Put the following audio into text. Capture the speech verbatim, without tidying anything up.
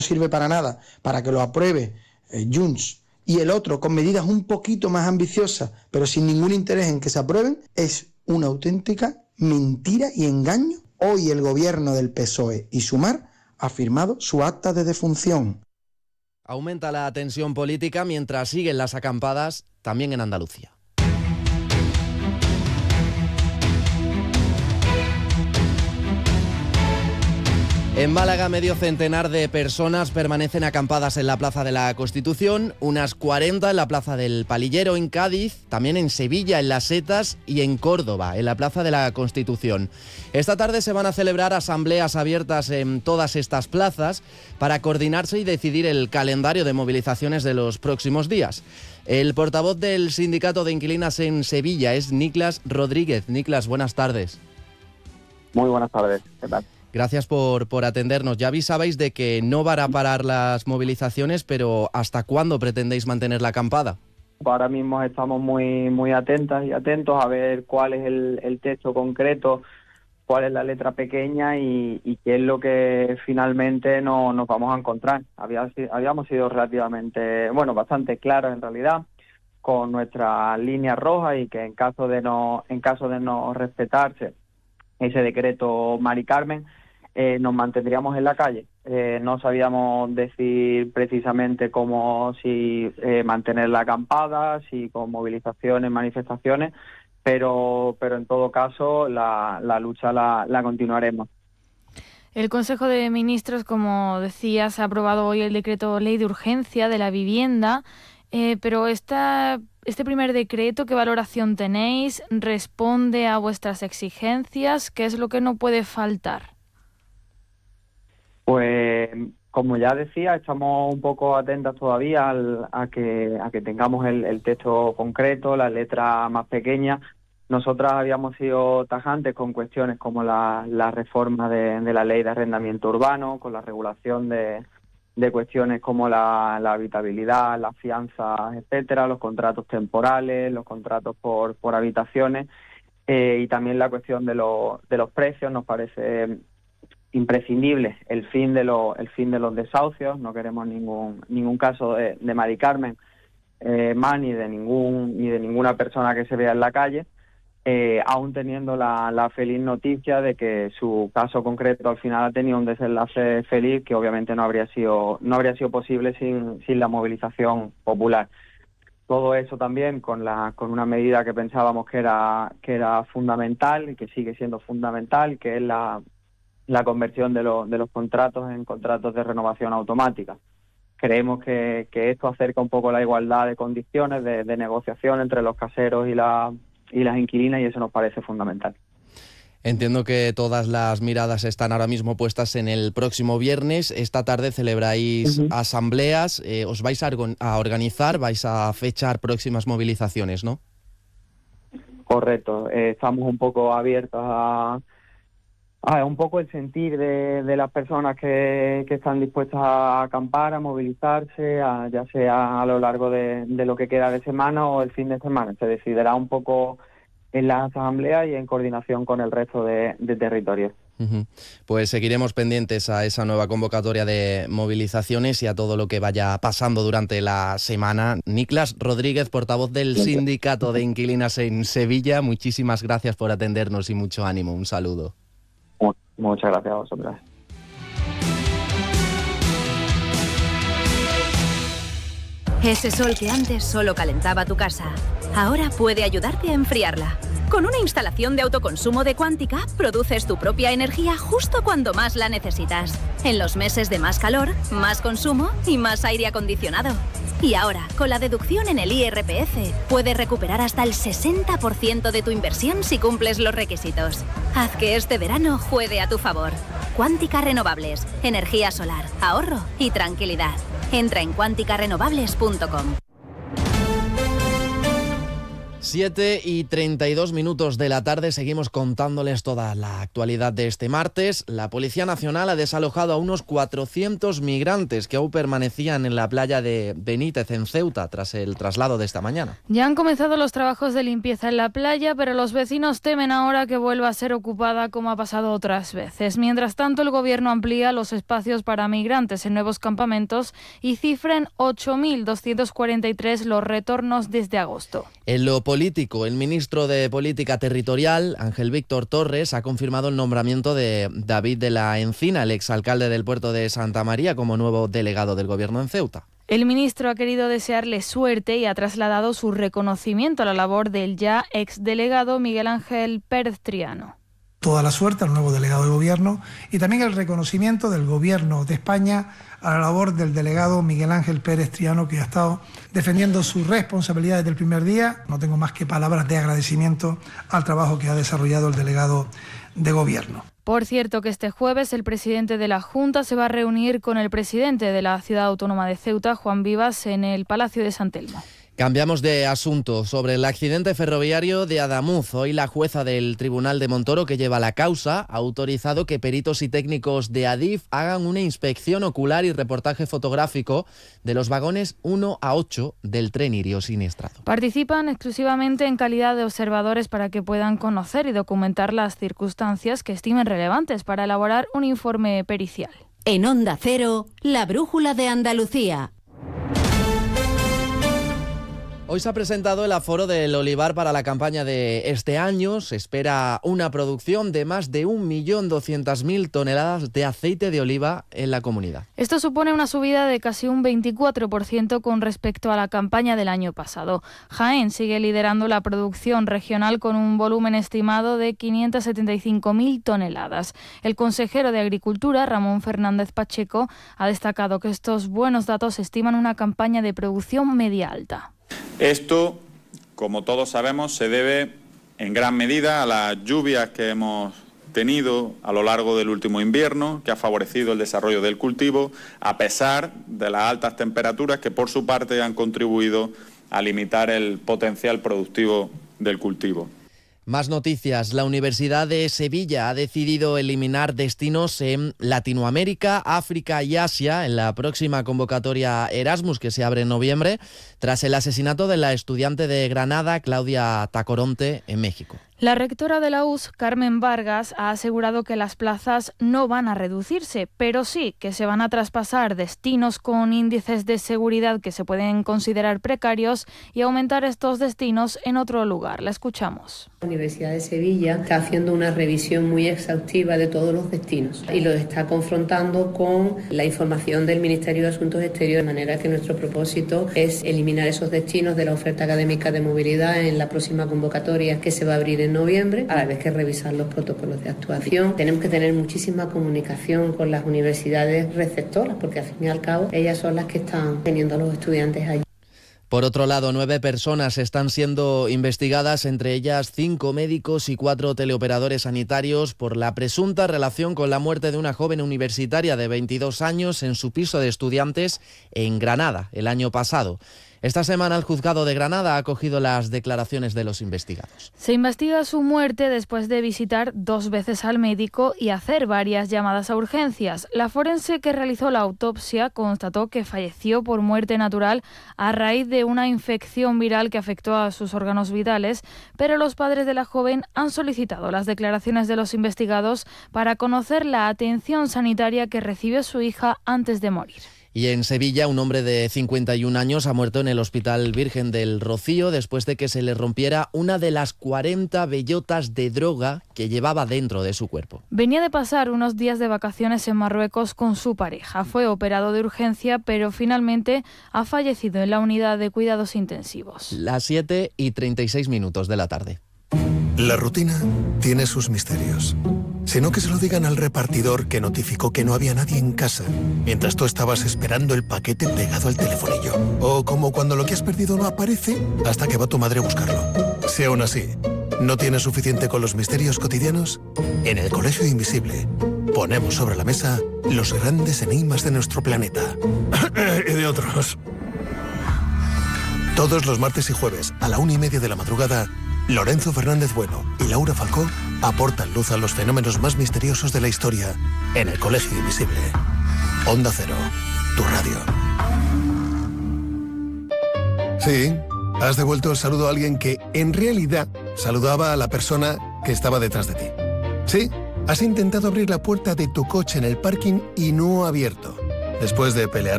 sirve para nada, para que lo apruebe eh, Junts, y el otro con medidas un poquito más ambiciosas, pero sin ningún interés en que se aprueben, es una auténtica mentira y engaño. Hoy el gobierno del P S O E y Sumar ha firmado su acta de defunción. Aumenta la tensión política mientras siguen las acampadas también en Andalucía. En Málaga, medio centenar de personas permanecen acampadas en la Plaza de la Constitución, unas cuarenta en la Plaza del Palillero en Cádiz, también en Sevilla, en Las Setas y en Córdoba, en la Plaza de la Constitución. Esta tarde se van a celebrar asambleas abiertas en todas estas plazas para coordinarse y decidir el calendario de movilizaciones de los próximos días. El portavoz del Sindicato de Inquilinas en Sevilla es Niklas Rodríguez. Niklas, buenas tardes. Muy buenas tardes, ¿qué tal? Gracias por, por atendernos. Ya avisabais de que no van a parar las movilizaciones, pero ¿hasta cuándo pretendéis mantener la acampada? Ahora mismo estamos muy muy atentas y atentos a ver cuál es el, el texto concreto, cuál es la letra pequeña y, y qué es lo que finalmente no, nos vamos a encontrar. Había, habíamos sido relativamente, bueno, bastante claros en realidad con nuestras líneas rojas y que en caso de no, en caso de no respetarse ese decreto Mari Carmen, Eh, nos mantendríamos en la calle. Eh, no sabíamos decir precisamente cómo, si eh, mantener la acampada, si con movilizaciones, manifestaciones, pero pero en todo caso la, la lucha la, la continuaremos. El Consejo de Ministros, como decías, ha aprobado hoy el decreto ley de urgencia de la vivienda, eh, pero esta, este primer decreto, ¿qué valoración tenéis? ¿Responde a vuestras exigencias? ¿Qué es lo que no puede faltar? Pues, como ya decía, estamos un poco atentas todavía al, a que a que tengamos el, el texto concreto, la letra más pequeña. Nosotras habíamos sido tajantes con cuestiones como la, la reforma de, de la ley de arrendamiento urbano, con la regulación de, de cuestiones como la, la habitabilidad, las fianzas, etcétera, los contratos temporales, los contratos por, por habitaciones, eh, y también la cuestión de, lo, de los precios. Nos parece imprescindible el fin de los el fin de los desahucios. No queremos ningún ningún caso de, de Mari Carmen, eh, más ni de ningún ni de ninguna persona que se vea en la calle, eh, aún teniendo la, la feliz noticia de que su caso concreto al final ha tenido un desenlace feliz, que obviamente no habría sido no habría sido posible sin sin la movilización popular. Todo eso también con la con una medida que pensábamos que era que era fundamental y que sigue siendo fundamental, que es la la conversión de, lo, de los contratos en contratos de renovación automática. Creemos que, que esto acerca un poco la igualdad de condiciones de, de negociación entre los caseros y, la, y las inquilinas, y eso nos parece fundamental. Entiendo que todas las miradas están ahora mismo puestas en el próximo viernes. Esta tarde celebráis uh-huh. asambleas, eh, os vais a, a organizar, vais a fechar próximas movilizaciones, ¿no? Correcto, eh, estamos un poco abiertos a Ah, un poco el sentir de, de las personas que, que están dispuestas a acampar, a movilizarse, a, ya sea a lo largo de, de lo que queda de semana o el fin de semana. Se decidirá un poco en la asamblea y en coordinación con el resto de, de territorios. Uh-huh. Pues seguiremos pendientes a esa nueva convocatoria de movilizaciones y a todo lo que vaya pasando durante la semana. Niklas Rodríguez, portavoz del Sindicato de Inquilinas en Sevilla, muchísimas gracias por atendernos y mucho ánimo. Un saludo. Muchas gracias a vosotras. Ese sol que antes solo calentaba tu casa, ahora puede ayudarte a enfriarla. Con una instalación de autoconsumo de Quantica, produces tu propia energía justo cuando más la necesitas. En los meses de más calor, más consumo y más aire acondicionado. Y ahora, con la deducción en el I R P F, puedes recuperar hasta el sesenta por ciento de tu inversión si cumples los requisitos. Haz que este verano juegue a tu favor. Quantica Renovables, energía solar, ahorro y tranquilidad. Entra en quantica renovables punto com. siete y treinta y dos minutos de la tarde, seguimos contándoles toda la actualidad de este martes. La Policía Nacional ha desalojado a unos cuatrocientos migrantes que aún permanecían en la playa de Benítez, en Ceuta, tras el traslado de esta mañana. Ya han comenzado los trabajos de limpieza en la playa, pero los vecinos temen ahora que vuelva a ser ocupada como ha pasado otras veces. Mientras tanto, el Gobierno amplía los espacios para migrantes en nuevos campamentos y cifra en ocho mil doscientos cuarenta y tres los retornos desde agosto. En lo político, el ministro de Política Territorial, Ángel Víctor Torres, ha confirmado el nombramiento de David de la Encina, el exalcalde del puerto de Santa María, como nuevo delegado del Gobierno en Ceuta. El ministro ha querido desearle suerte y ha trasladado su reconocimiento a la labor del ya exdelegado Miguel Ángel Pérez Triano. Toda la suerte al nuevo delegado de Gobierno y también el reconocimiento del Gobierno de España a la labor del delegado Miguel Ángel Pérez Triano, que ha estado defendiendo su responsabilidad desde el primer día. No tengo más que palabras de agradecimiento al trabajo que ha desarrollado el delegado de Gobierno. Por cierto, que este jueves el presidente de la Junta se va a reunir con el presidente de la Ciudad Autónoma de Ceuta, Juan Vivas, en el Palacio de San Telmo. Cambiamos de asunto. Sobre el accidente ferroviario de Adamuz, hoy la jueza del Tribunal de Montoro, que lleva la causa, ha autorizado que peritos y técnicos de Adif hagan una inspección ocular y reportaje fotográfico de los vagones uno a ocho del tren Irio siniestrado. Participan exclusivamente en calidad de observadores para que puedan conocer y documentar las circunstancias que estimen relevantes para elaborar un informe pericial. En Onda Cero, la brújula de Andalucía. Hoy se ha presentado el aforo del olivar para la campaña de este año. Se espera una producción de más de un millón doscientas mil toneladas de aceite de oliva en la comunidad. Esto supone una subida de casi un veinticuatro por ciento con respecto a la campaña del año pasado. Jaén sigue liderando la producción regional con un volumen estimado de quinientas setenta y cinco mil toneladas. El consejero de Agricultura, Ramón Fernández Pacheco, ha destacado que estos buenos datos estiman una campaña de producción media alta. Esto, como todos sabemos, se debe en gran medida a las lluvias que hemos tenido a lo largo del último invierno, que ha favorecido el desarrollo del cultivo, a pesar de las altas temperaturas que por su parte han contribuido a limitar el potencial productivo del cultivo. Más noticias. La Universidad de Sevilla ha decidido eliminar destinos en Latinoamérica, África y Asia en la próxima convocatoria Erasmus, que se abre en noviembre, tras el asesinato de la estudiante de Granada, Claudia Tacoronte, en México. La rectora de la U S, Carmen Vargas, ha asegurado que las plazas no van a reducirse, pero sí que se van a traspasar destinos con índices de seguridad que se pueden considerar precarios y aumentar estos destinos en otro lugar. La escuchamos. La Universidad de Sevilla está haciendo una revisión muy exhaustiva de todos los destinos y lo está confrontando con la información del Ministerio de Asuntos Exteriores, de manera que nuestro propósito es eliminar esos destinos de la oferta académica de movilidad en la próxima convocatoria que se va a abrir en noviembre, a la vez que revisar los protocolos de actuación. Tenemos que tener muchísima comunicación con las universidades receptoras, porque al fin y al cabo ellas son las que están teniendo a los estudiantes allí. Por otro lado, nueve personas están siendo investigadas, entre ellas cinco médicos y cuatro teleoperadores sanitarios, por la presunta relación con la muerte de una joven universitaria de veintidós años en su piso de estudiantes en Granada el año pasado. Esta semana el juzgado de Granada ha acogido las declaraciones de los investigados. Se investiga su muerte después de visitar dos veces al médico y hacer varias llamadas a urgencias. La forense que realizó la autopsia constató que falleció por muerte natural a raíz de una infección viral que afectó a sus órganos vitales, pero los padres de la joven han solicitado las declaraciones de los investigados para conocer la atención sanitaria que recibió su hija antes de morir. Y en Sevilla, un hombre de cincuenta y un años ha muerto en el Hospital Virgen del Rocío después de que se le rompiera una de las cuarenta bellotas de droga que llevaba dentro de su cuerpo. Venía de pasar unos días de vacaciones en Marruecos con su pareja. Fue operado de urgencia, pero finalmente ha fallecido en la unidad de cuidados intensivos. Las siete y treinta y seis minutos de la tarde. La rutina tiene sus misterios. Sino que se lo digan al repartidor que notificó que no había nadie en casa mientras tú estabas esperando el paquete pegado al telefonillo. O como cuando lo que has perdido no aparece hasta que va tu madre a buscarlo. Si aún así no tienes suficiente con los misterios cotidianos, en el Colegio Invisible ponemos sobre la mesa los grandes enigmas de nuestro planeta y de otros. Todos los martes y jueves a la una y media de la madrugada, Lorenzo Fernández Bueno y Laura Falcó aportan luz a los fenómenos más misteriosos de la historia en El Colegio Invisible. Onda Cero, tu radio. Sí, has devuelto el saludo a alguien que, en realidad, saludaba a la persona que estaba detrás de ti. Sí, has intentado abrir la puerta de tu coche en el parking y no ha abierto. Después de pelear